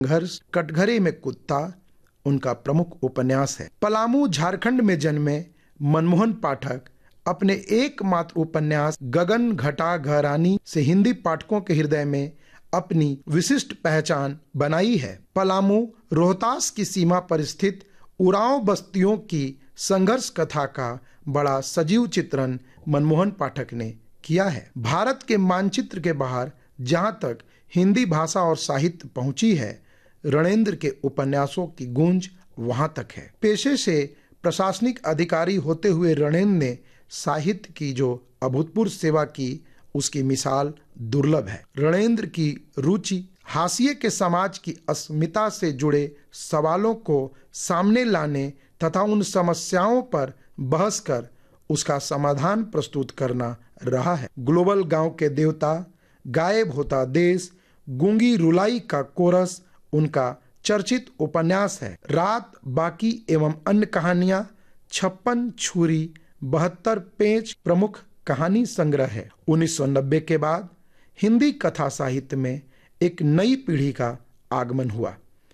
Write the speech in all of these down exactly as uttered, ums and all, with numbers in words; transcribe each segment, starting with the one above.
संघर्ष, कटघरे में कुत्ता उनका प्रमुख उपन्यास है। पलामू झारखंड में जन्मे मनमोहन पाठक अपने एकमात्र उपन्यास गगन घटा घरानी से हिंदी पाठकों के हृदय में अपनी विशिष्ट पहचान बनाई है। पलामू रोहतास की सीमा पर स्थित उरांव बस्तियों की संघर्ष कथा का बड़ा सजीव चित्रण मनमोहन पाठक ने किया है। भारत के मानचित्र के बाहर जहां तक हिंदी भाषा और साहित्य पहुंची है, रणेंद्र के उपन्यासों की गूंज वहां तक है। पेशे से प्रशासनिक अधिकारी होते हुए रणेंद्र ने साहित्य की जो अभूतपूर्व सेवा की, उसकी मिसाल दुर्लभ है। रणेंद्र की रुचि हाशिए के समाज की अस्मिता से जुड़े सवालों को सामने लाने तथा उन समस्याओं पर बहस कर उसका समाधान प्रस्तुत करना रहा है। ग्लोबल गांव के देवता, गायब होता देश, गूंगी रुलाई का कोरस उनका चर्चित उपन्यास है। रात बाकी एवं अन्य कहानियां, छप्पन छुरी, बहत्तर पेंच प्रमुख कहानी संग्रह है। उन्नीस सौ नब्बे के बाद हिंदी कथा साहित्य में एक नई पीढ़ी का आगमन हुआ।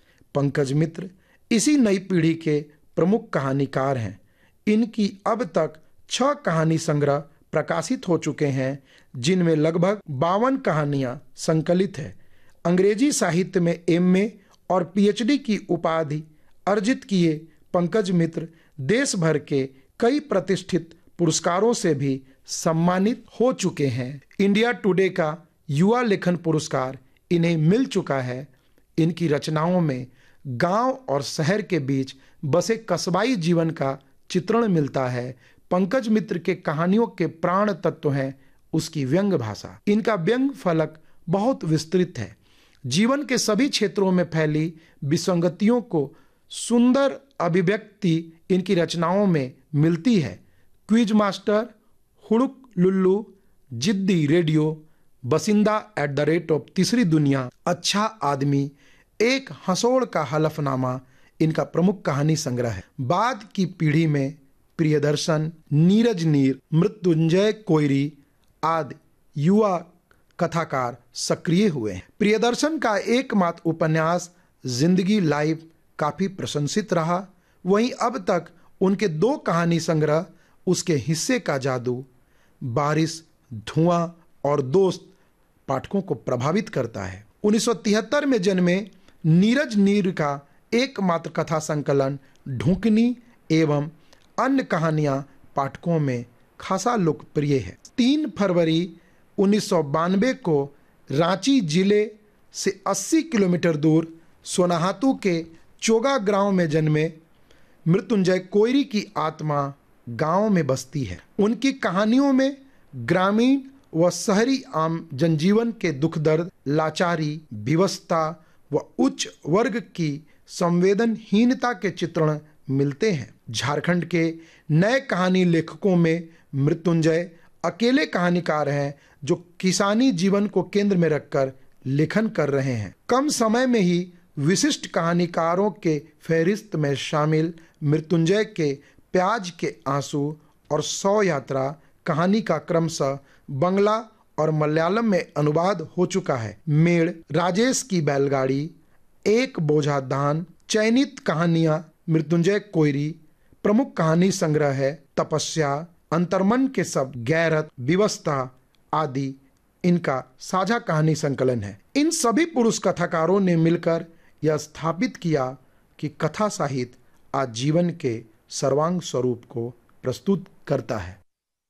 पंकज मित्र इसी नई पीढ़ी के प्रमुख कहानीकार हैं। इनकी अब तक छह कहानी संग्रह प्रकाशित हो चुके हैं, जिनमें लगभग बावन कहानियां संकलित है। अंग्रेजी साहित्य में एमए और पीएचडी की उपाधि अर्जित किए पंकज मित्र देश भर के कई प्रतिष्ठित पुरस्कारों से भी सम्मानित हो चुके हैं। इंडिया टुडे का युवा लेखन पुरस्कार इन्हें मिल चुका है। इनकी रचनाओं में गांव और शहर के बीच बसे कस्बाई जीवन का चित्रण मिलता है। पंकज मित्र के कहानियों के प्राण तत्व हैं उसकी व्यंग भाषा। इनका व्यंग फलक बहुत विस्तृत है। जीवन के सभी क्षेत्रों में फैली विसंगतियों को सुंदर अभिव्यक्ति इनकी रचनाओं में मिलती है। क्विज मास्टर, हुड़ुक लुल्लू, जिद्दी radio, बसिंदा at the rate of तीसरी दुनिया, अच्छा आदमी, एक हंसोड़ का हलफनामा इनका प्रमुख कहानी संग्रह है। बाद की पीढ़ी में प्रियदर्शन, नीरज नीर, मृत्युंजय कोयरी आदि युवा कथाकार सक्रिय हुए हैं। प्रियदर्शन का एकमात्र उपन्यास जिंदगी लाइफ काफी प्रशंसित रहा। वहीं अब तक उनके दो कहानी संग्रह उसके हिस्से का जादू, बारिश, धुआं और दोस्त पाठकों को प्रभावित करता है। उन्नीस सौ तिहत्तर में जन्मे नीरज नीर का एकमात्र कथा संकलन ढूंकनी एवं अन्य कहानियां पाठकों में खासा लोकप्रिय है। तीन फरवरी उन्नीस सौ बानवे को रांची जिले से अस्सी किलोमीटर दूर सोनाहातू के चोगा गांव में जन्मे मृत्युंजय कोयरी की आत्मा गांव में बसती है। उनकी कहानियों में ग्रामीण व शहरी आम जनजीवन के दुख दर्द, लाचारी, विवशता व उच्च वर्ग की संवेदनहीनता के चित्रण मिलते हैं। झारखंड के नए कहानी लेखकों में मृत्युंजय अकेले कहानीकार हैं जो किसानी जीवन को केंद्र में रखकर लेखन कर रहे हैं। कम समय में ही विशिष्ट कहानीकारों के फहरिस्त में शामिल मृत्युंजय के प्याज के आंसू और सौ यात्रा कहानी का क्रमशः बंगला और मलयालम में अनुवाद हो चुका है। मेड़, राजेश की बैलगाड़ी, एक बोझा धान, चयनित कहानियां मृत्युंजय कोयरी प्रमुख कहानी संग्रह है। तपस्या, अंतर्मन के शब्द, गैरत, विवशता आदि इनका साझा कहानी संकलन है। इन सभी पुरुष कथाकारों ने मिलकर यह स्थापित किया कि कथा साहित्य आज जीवन के सर्वांग स्वरूप को प्रस्तुत करता है।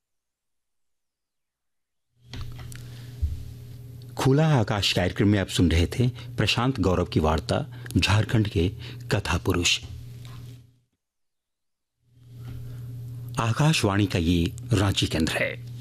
खुला आकाश कार्यक्रम में आप सुन रहे थे प्रशांत गौरव की वार्ता झारखंड के कथा पुरुष। आकाशवाणी का ये रांची केंद्र है।